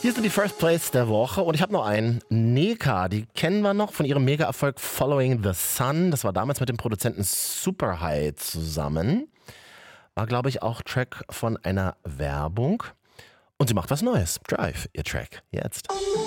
Hier sind die First Plays der Woche und ich habe noch einen. Neka, die kennen wir noch von ihrem Mega-Erfolg Following the Sun. Das war damals mit dem Produzenten Superhigh zusammen. War, glaube ich, auch Track von einer Werbung. Und sie macht was Neues. Drive, ihr Track. Jetzt.